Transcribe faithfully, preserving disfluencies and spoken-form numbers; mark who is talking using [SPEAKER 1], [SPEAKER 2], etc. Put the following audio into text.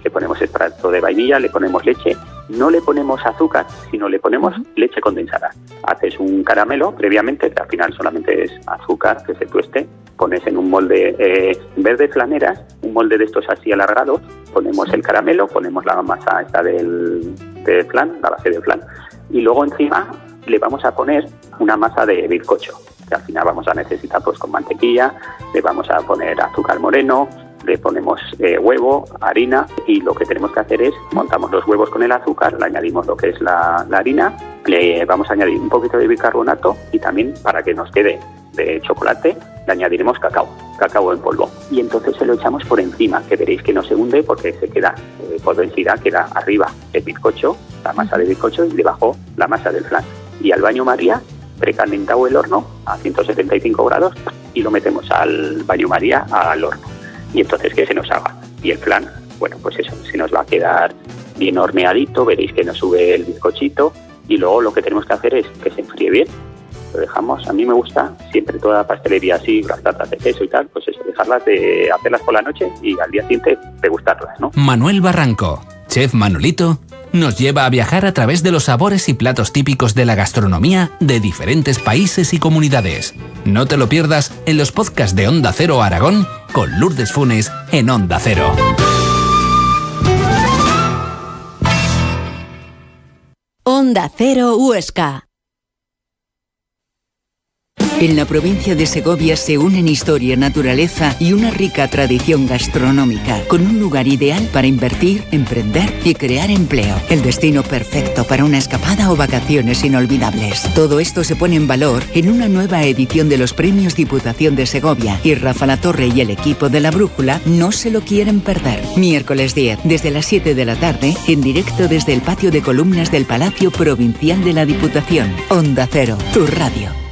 [SPEAKER 1] le ponemos extracto de vainilla, le ponemos leche, no le ponemos azúcar, sino le ponemos leche condensada. Haces un caramelo previamente, que al final solamente es azúcar, que se tueste, pones en un molde, eh, en vez de flaneras, un molde de estos así alargados, ponemos el caramelo, ponemos la masa esta del, del flan, la base del flan, y luego encima le vamos a poner una masa de bizcocho, que al final vamos a necesitar pues con mantequilla, le vamos a poner azúcar moreno, le ponemos eh, huevo, harina, y lo que tenemos que hacer es montamos los huevos con el azúcar, le añadimos lo que es la, la harina, le vamos a añadir un poquito de bicarbonato y también para que nos quede de chocolate le añadiremos cacao, cacao en polvo, y entonces se lo echamos por encima, que veréis que no se hunde porque se queda eh, por densidad, queda arriba el bizcocho, la masa de bizcocho, y debajo la masa del flan. Y al baño María, precalentado el horno a ciento setenta y cinco grados, y lo metemos al baño María al horno. Y entonces que se nos haga. Y el flan, bueno, pues eso, se nos va a quedar bien horneadito, veréis que nos sube el bizcochito, y luego lo que tenemos que hacer es que se enfríe bien. Lo dejamos, a mí me gusta siempre toda la pastelería así, las tartas de queso y tal, pues eso, dejarlas de hacerlas por la noche y al día siguiente degustarlas, ¿no?
[SPEAKER 2] Manuel Barranco, chef Manolito, nos lleva a viajar a través de los sabores y platos típicos de la gastronomía de diferentes países y comunidades. No te lo pierdas en los podcasts de Onda Cero Aragón con Lourdes Funes en Onda Cero.
[SPEAKER 3] Onda Cero Huesca. En la provincia de Segovia se unen historia, naturaleza y una rica tradición gastronómica, con un lugar ideal para invertir, emprender y crear empleo. El destino perfecto para una escapada o vacaciones inolvidables. Todo esto se pone en valor en una nueva edición de los Premios Diputación de Segovia, y Rafa Latorre y el equipo de La Brújula no se lo quieren perder. Miércoles diez, desde las siete de la tarde, en directo desde el patio de columnas del Palacio Provincial de la Diputación. Onda Cero, tu radio.